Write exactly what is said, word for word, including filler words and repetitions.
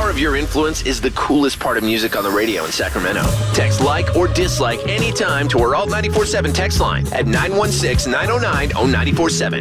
power of your influence is the coolest part of music on the radio in Sacramento. Text like or dislike anytime to our Alt nine four seven text line at nine one six, nine oh nine, oh nine four seven.